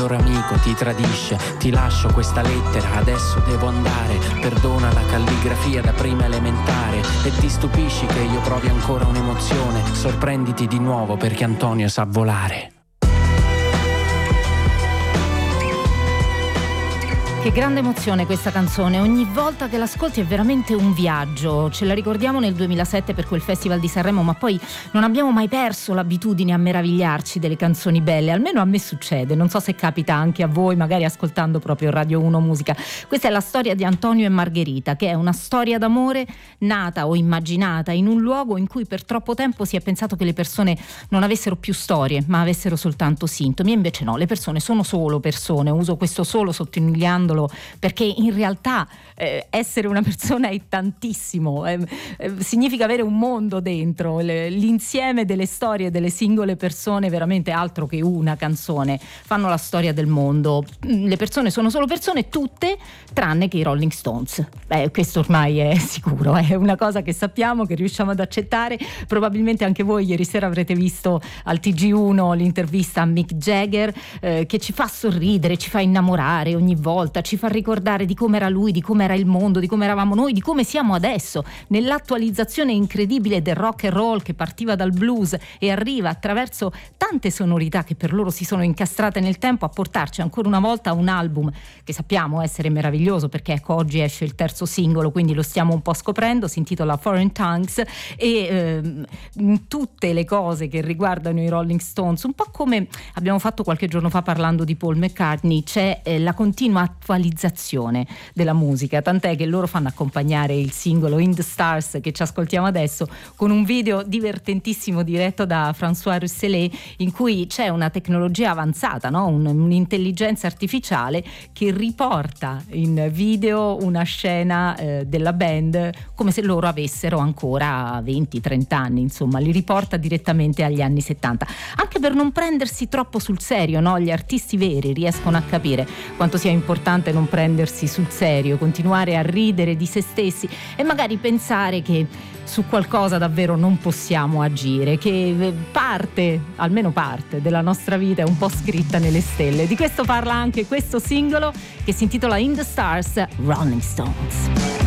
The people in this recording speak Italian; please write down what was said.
miglior amico ti tradisce. Ti lascio questa lettera, adesso devo andare. Perdona la calligrafia da prima elementare. E ti stupisci che io provi ancora un'emozione. Sorprenditi di nuovo perché Antonio sa volare. Che grande emozione questa canzone, ogni volta che l'ascolti è veramente un viaggio. Ce la ricordiamo nel 2007 per quel Festival di Sanremo, ma poi non abbiamo mai perso l'abitudine a meravigliarci delle canzoni belle, almeno a me succede, non so se capita anche a voi, magari ascoltando proprio Radio 1 Musica. Questa è la storia di Antonio e Margherita, che è una storia d'amore nata o immaginata in un luogo in cui per troppo tempo si è pensato che le persone non avessero più storie, ma avessero soltanto sintomi, e invece no, le persone sono solo persone. Uso questo solo sottolineandolo perché in realtà essere una persona è tantissimo, significa avere un mondo dentro, l'insieme delle storie delle singole persone, veramente altro che una canzone, fanno la storia del mondo. Le persone sono solo persone, tutte tranne che i Rolling Stones. Questo ormai è sicuro, è una cosa che sappiamo, che riusciamo ad accettare. Probabilmente anche voi ieri sera avrete visto al TG1 l'intervista a Mick Jagger, che ci fa sorridere, ci fa innamorare ogni volta, ci fa ricordare di come era lui, di come era il mondo, di come eravamo noi, di come siamo adesso, nell'attualizzazione incredibile del rock and roll che partiva dal blues e arriva attraverso tante sonorità che per loro si sono incastrate nel tempo a portarci ancora una volta un album che sappiamo essere meraviglioso, perché ecco oggi esce il terzo singolo, quindi lo stiamo un po' scoprendo, si intitola Foreign Tongues, e in tutte le cose che riguardano i Rolling Stones, un po' come abbiamo fatto qualche giorno fa parlando di Paul McCartney, c'è la continua attualizzazione della musica, tant'è che loro fanno accompagnare il singolo In the Stars che ci ascoltiamo adesso con un video divertentissimo diretto da François Rousselet, in cui c'è una tecnologia avanzata, no? Un'intelligenza artificiale che riporta in video una scena della band come se loro avessero ancora 20-30 anni, insomma li riporta direttamente agli anni 70, anche per non prendersi troppo sul serio, no? Gli artisti veri riescono a capire quanto sia importante non prendersi sul serio, continuare a ridere di se stessi e magari pensare che su qualcosa davvero non possiamo agire, che parte, almeno parte della nostra vita è un po' scritta nelle stelle. Di questo parla anche questo singolo che si intitola In the Stars, Rolling Stones.